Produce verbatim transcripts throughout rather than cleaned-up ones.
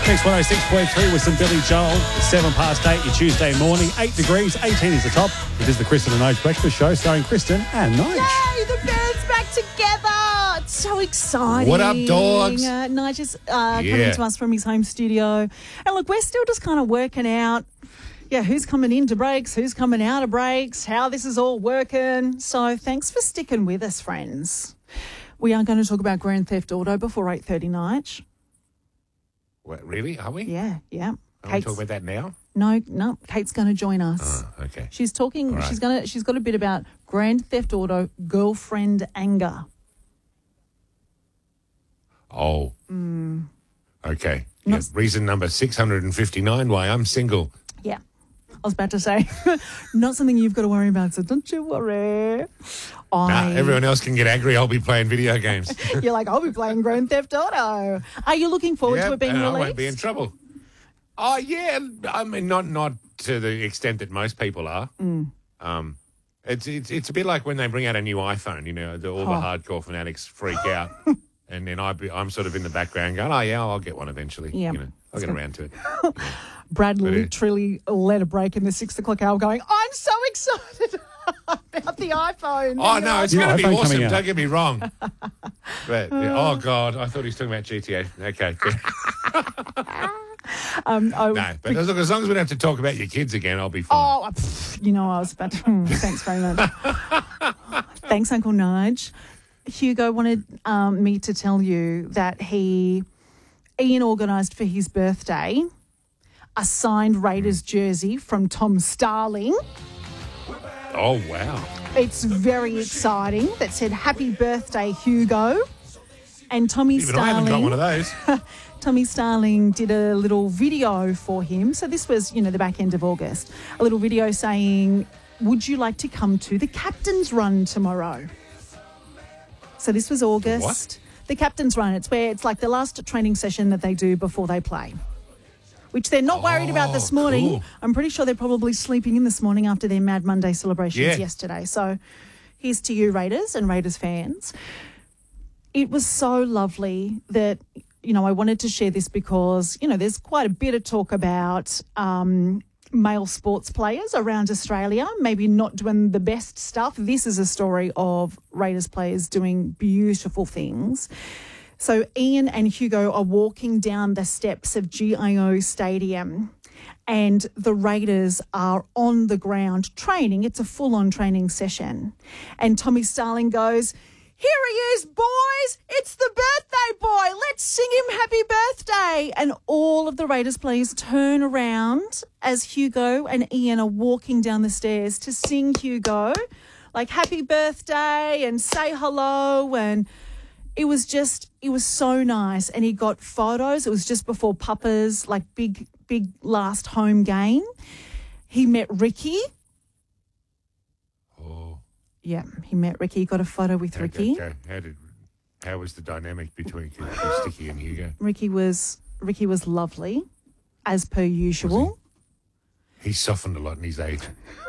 Mix one oh six point three with some Billy Joel. It's seven past eight, your Tuesday morning. Eight degrees, eighteen is the top. It is the Kristen and Nige Breakfast Show starring Kristen and Nige. Yay, the band's back together. It's so exciting. What up, dogs? Uh, Nige is uh, Yeah. coming to us from his home studio. And look, we're still just kind of working out, yeah, who's coming into breaks, who's coming out of breaks, how this is all working. So thanks for sticking with us, friends. We are going to talk about Grand Theft Auto before eight thirty, Nige. What, really? Are we? Yeah, yeah. Are we talking about that now? No, no. Kate's going to join us. Oh, okay. She's talking. All right. She's gonna. She's got a bit about Grand Theft Auto girlfriend anger. Oh. Mm. Okay. Not- Yeah, reason number six hundred fifty-nine why I'm single. Yeah, I was about to say, not something you've got to worry about. So don't you worry. I. Nah, everyone else can get angry. I'll be playing video games. You're like, I'll be playing Grand Theft Auto. Are you looking forward Yep, to it being and released? I won't be in trouble. Oh, yeah. I mean, not not to the extent that most people are. Mm. Um, it's, it's it's a bit like when they bring out a new iPhone, you know, the, all the Oh. hardcore fanatics freak out. And then I be, I'm sort of in the background going, oh, yeah, I'll get one eventually. Yeah. You know, I'll get around to it. Brad But it- literally let a break in the six o'clock hour, going, "I'm so excited about the iPhone." Oh, no, it's New going to be iPhone awesome. coming out. Don't get me wrong. But, yeah, oh, God, I thought he was talking about G T A. Okay. um, I, No, but as, as long as we don't have to talk about your kids again, I'll be fine. Oh, pff, you know, I was about to. Hmm, thanks very much. Thanks, Uncle Nige. Hugo wanted um, me to tell you that he, Ian organised for his birthday a signed Raiders jersey from Tom Starling. Oh, wow. It's very exciting. That said, "Happy birthday, Hugo." And Tommy Even I haven't got Starling. one of those. Tommy Starling did a little video for him. So this was, you know, the back end of August. A little video saying, "Would you like to come to the captain's run tomorrow?" So this was August. What? The captain's run. It's where it's like the last training session that they do before they play, which they're not worried about this Oh, morning. cool. I'm pretty sure they're probably sleeping in this morning after their Mad Monday celebrations Yeah. yesterday. So here's to you, Raiders and Raiders fans. It was so lovely that, you know, I wanted to share this because, you know, there's quite a bit of talk about um, male sports players around Australia, maybe not doing the best stuff. This is a story of Raiders players doing beautiful things. So Ian and Hugo are walking down the steps of G I O Stadium and the Raiders are on the ground training. It's a full-on training session. And Tommy Starling goes, "Here he is, boys. It's the birthday boy. Let's sing him happy birthday." And all of the Raiders players turn around as Hugo and Ian are walking down the stairs to sing Hugo like happy birthday and say hello. And it was just, it was so nice. And he got photos. It was just before Papa's like big, big last home game. He met Ricky. Oh. Yeah, he met Ricky. He got a photo with Ricky. Okay, okay. How did? How was the dynamic between Sticky and Hugo? Ricky was Ricky was lovely, as per usual. He's softened a lot in his age.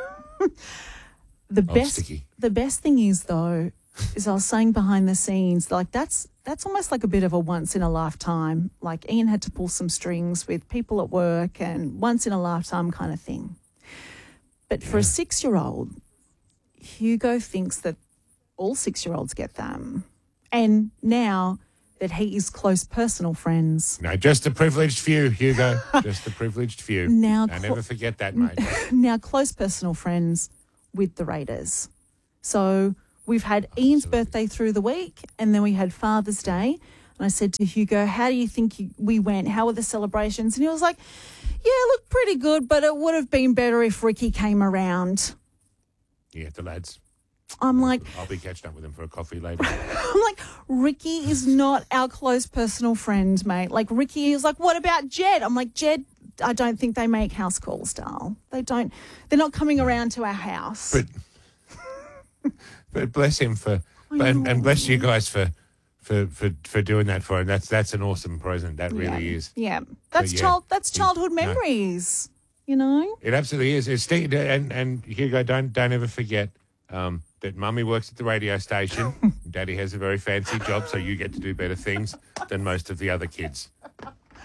The Oh, best Sticky. the best thing is though, is I was saying behind the scenes, like that's that's almost like a bit of a once in a lifetime. Like Ian had to pull some strings with people at work and once in a lifetime kind of thing. But for a six year old, Hugo thinks that all six year olds get them. And now that he is close personal friends. No, just the privileged few, Hugo. Just the privileged few. Now I clo- never forget that, mate. now close personal friends with the Raiders. So we've had Ian's birthday through the week and then we had Father's Day. And I said to Hugo, "How do you think you- we went? How were the celebrations?" And he was like, "Yeah, look pretty good, but it would have been better if Ricky came around." Yeah, the lads. I'm like, I'll be catching up with them for a coffee later. I'm like, Ricky is not our close personal friend, mate. Like Ricky is like, "What about Jed?" I'm like, "Jed, I don't think they make house calls, Dal. They don't. They're not coming around to our house." But but bless him for and, and bless you guys for, for for for doing that for him. That's that's an awesome present. That really yeah. is. Yeah, that's yeah, child. That's he- childhood no. memories. You know. It absolutely is. It's sti- and and Hugo, don't don't ever forget um, that Mummy works at the radio station. Daddy has a very fancy job, so you get to do better things than most of the other kids.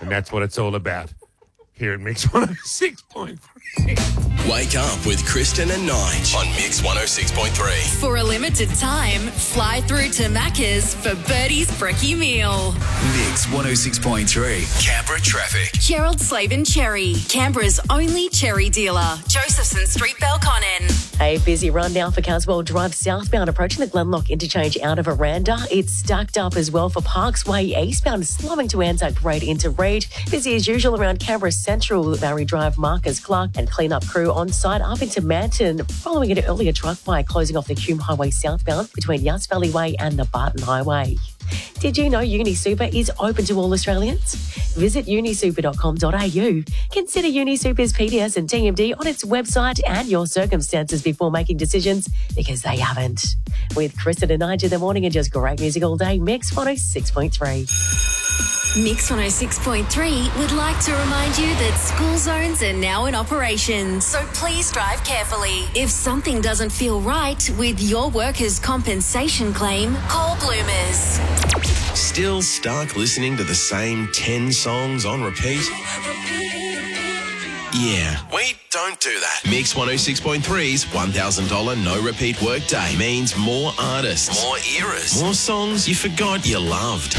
And that's what it's all about here at Mix one oh six point three. Wake up with Kristen and Nige on Mix one oh six point three. For a limited time, fly through to Macca's for Birdie's Brekkie Meal. Mix one oh six point three. Canberra traffic. Gerald Slavin Cherry, Canberra's only cherry dealer. Josephson Street, Belconnen. A busy run now for Caswell Drive southbound approaching the Glenlock interchange out of Aranda. It's stacked up as well for Parks Way eastbound, slowing to Anzac Road into Reid. Busy as usual around Canberra Central, Barry Drive, Marcus Clark, and clean-up crew on site up into Manton, following an earlier truck fire closing off the Hume Highway southbound between Yass Valley Way and the Barton Highway. Did you know UniSuper is open to all Australians? Visit unisuper dot com dot a u. Consider UniSuper's P D S and T M D on its website and your circumstances before making decisions, because they haven't. With Kristen and Nige in the morning and just great music all day, Mix one oh six point three. Mix one oh six point three would like to remind you that school zones are now in operation, so please drive carefully. If something doesn't feel right with your workers' compensation claim, call Bloomers. Still stuck listening to the same ten songs on repeat? Yeah, we don't do that. Mix one oh six point three's one thousand dollars no repeat workday means more artists, more eras, more songs you forgot you loved.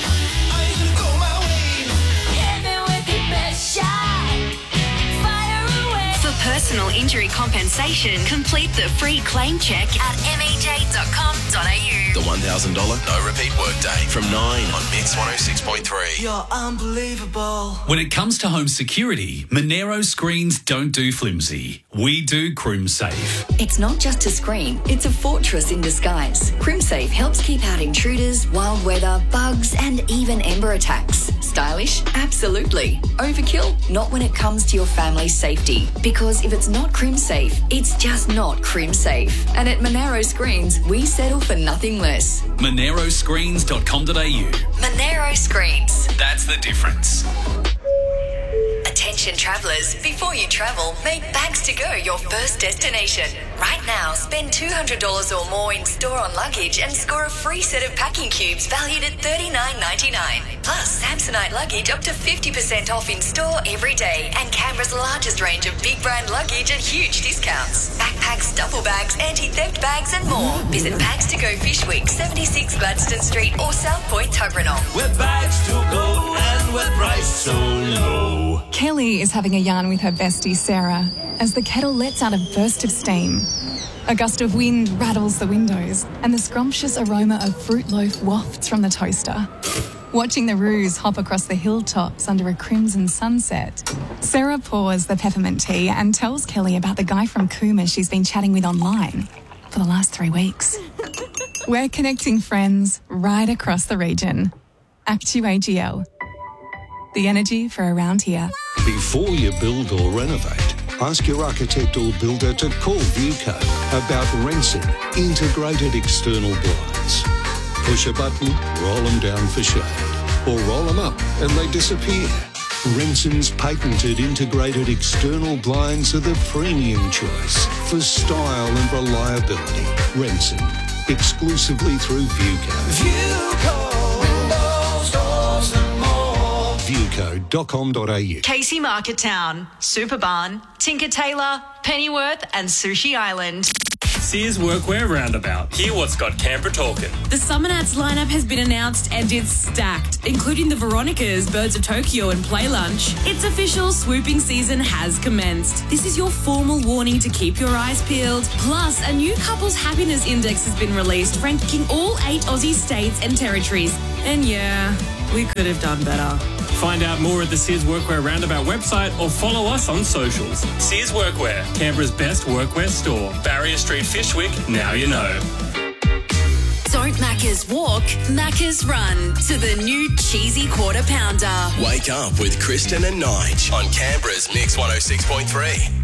For personal injury compensation, complete the free claim check at m e j dot com dot a u. The one thousand dollars no repeat workday from nine on Mix one oh six point three. You're unbelievable. When it comes to home security, Monero screens don't do flimsy. We do CrimSafe. It's not just a screen, it's a fortress in disguise. CrimSafe helps keep out intruders, wild weather, bugs, and even ember attacks. Stylish? Absolutely. Overkill? Not when it comes to your family's safety. Because if it's not CrimSafe, it's just not CrimSafe. And at Monero Screens, we settle for nothing less. monero screens dot com dot a u. Monero Screens. That's the difference. Attention travellers, before you travel, make Bags to Go your first destination. Right now, spend two hundred dollars or more in store on luggage and score a free set of packing cubes valued at thirty-nine ninety-nine. Plus, Samsonite luggage up to fifty percent off in store every day, and Canberra's largest range of big brand luggage at huge discounts. Backpacks, duffel bags, anti-theft bags and more. Visit Bags to Go Fishwick, seventy-six Gladstone Street or South Point, Tuggeranong. We're bags to go and we're priced so low. Kelly is having a yarn with her bestie Sarah as the kettle lets out a burst of steam. A gust of wind rattles the windows and the scrumptious aroma of fruit loaf wafts from the toaster. Watching the roos hop across the hilltops under a crimson sunset, Sarah pours the peppermint tea and tells Kelly about the guy from Cooma she's been chatting with online for the last three weeks. We're connecting friends right across the region. Actu A G L. The energy for around here. Before you build or renovate, ask your architect or builder to call Viewco about Renson integrated external blinds. Push a button, roll them down for shade, or roll them up and they disappear. Renson's patented integrated external blinds are the premium choice for style and reliability. Renson, exclusively through Viewco. Viewco. viewco dot com dot a u. Casey Market Town, Superbarn, Tinker Tailor, Pennyworth and Sushi Island. Sears Workwear Roundabout. Hear what's got Canberra talking. The Summer Nats lineup has been announced and it's stacked, including the Veronicas, Birds of Tokyo and Play Lunch. It's official, swooping season has commenced. This is your formal warning to keep your eyes peeled. Plus, a new couples happiness index has been released, ranking all eight Aussie states and territories. And yeah, we could have done better. Find out more at the Sears Workwear Roundabout website or follow us on socials. Sears Workwear, Canberra's best workwear store. Barrier Street, Fishwick, now you know. Don't Macca's walk, Macca's run to the new cheesy quarter pounder. Wake up with Kristen and Nige on Canberra's Mix one oh six point three.